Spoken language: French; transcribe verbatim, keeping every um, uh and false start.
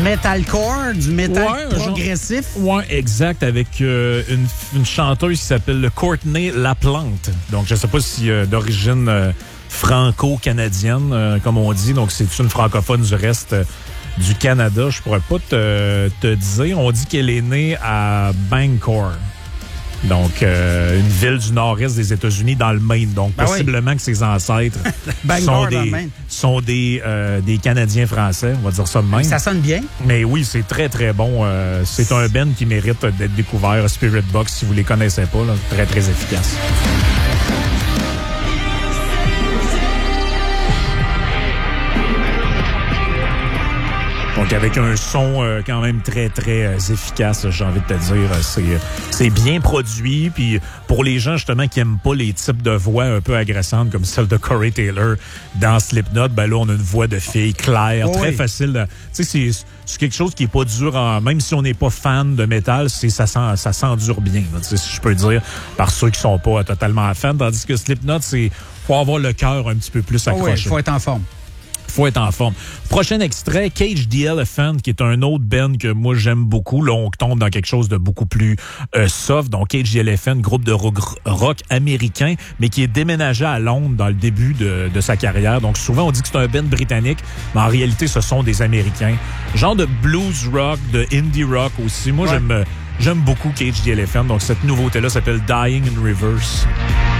metalcore, du métal ouais, progressif. Genre, ouais, exact, avec euh, une, une chanteuse qui s'appelle Courtney Laplante. Donc, je sais pas si euh, d'origine euh, franco-canadienne, euh, comme on dit. Donc, c'est une francophone du reste euh, du Canada. Je pourrais pas te, te dire. On dit qu'elle est née à Bangor. Donc, euh, une ville du nord-est des États-Unis dans le Maine. Donc, ben possiblement oui. que ses ancêtres sont des, sont des, euh, des Canadiens français, on va dire ça de même. Ça sonne bien. Mais oui, c'est très, très bon. Euh, c'est un band qui mérite d'être découvert. Spirit Box, si vous les connaissez pas, là, très, très efficace. Donc, avec un son euh, quand même très, très euh, efficace, j'ai envie de te dire. C'est, c'est bien produit. Puis pour les gens, justement, qui aiment pas les types de voix un peu agressantes comme celle de Corey Taylor dans Slipknot, ben là, on a une voix de fille claire, oh très oui. facile. Tu sais, c'est, c'est quelque chose qui est pas dur. En, même si on n'est pas fan de métal, c'est, ça, sent, ça s'endure bien, là, si je peux dire, par ceux qui sont pas totalement fans. Tandis que Slipknot, c'est faut avoir le cœur un petit peu plus accroché. Oh oui, faut être en forme. Faut être en forme. Prochain extrait, Cage the Elephant, qui est un autre band que moi j'aime beaucoup. Là, on tombe dans quelque chose de beaucoup plus euh, soft. Donc, Cage the Elephant, groupe de rock, rock américain, mais qui est déménagé à Londres dans le début de, de sa carrière. Donc, souvent, on dit que c'est un band britannique, mais en réalité, ce sont des Américains. Genre de blues rock, de indie rock aussi. Moi, ouais. j'aime, j'aime beaucoup Cage the Elephant. Donc, cette nouveauté-là s'appelle Dying in Reverse.